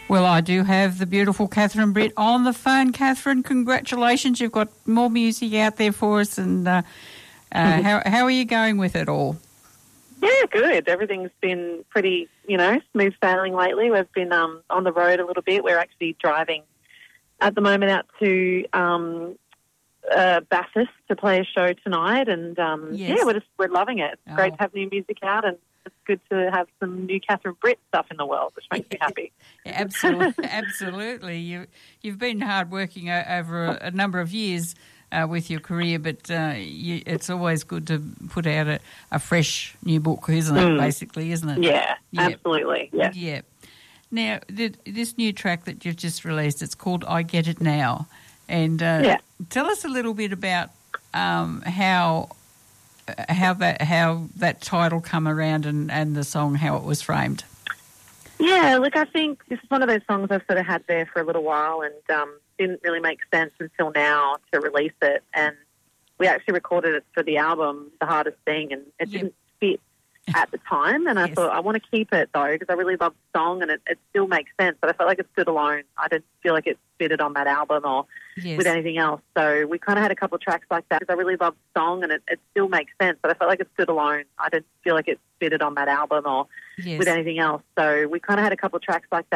Well, I do have the beautiful Catherine Britt on the phone. Catherine, congratulations. You've got more music out there for us. And how are you going with it all? Yeah, good. Everything's been pretty, smooth sailing lately. We've been on the road a little bit. We're actually driving at the moment out to Bathurst to play a show tonight. And, Yes. we're loving it. It's great to have new music out, and it's good to have some new Catherine Britt stuff in the world, which makes me happy. Yeah, absolutely. You've been hard-working over a number of years with your career, but it's always good to put out a fresh new book, isn't it, basically, isn't it? Yeah, absolutely. Yeah. Yeah. Now, this new track that you've just released, it's called I Get It Now. And tell us a little bit about how that title come around and the song, how it was framed. Yeah, look, I think this is one of those songs I've sort of had there for a little while and didn't really make sense until now to release it. And we actually recorded it for the album, The Hardest Thing, and it didn't fit at the time. And I thought, I want to keep it, though, because I really love the song and it still makes sense. But I felt like it stood alone. I didn't feel like it fitted on that album or with anything else. So we kind of had a couple of tracks like that because I really love the song and it still makes sense. But I felt like it stood alone. I didn't feel like it fitted on that album or with anything else. So we kind of had a couple of tracks like that.